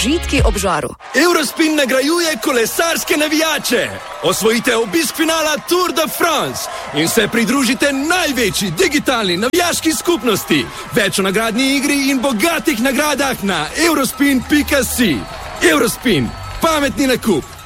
Žitki ob žaru. Eurospin nagrajuje kolesarske navijače. Osvojite obisk finala Tour de France in se pridružite največji digitalni navijaški skupnosti. Več o nagradni igri in bogatih nagradah na eurospin.si. Eurospin, pametni nakup.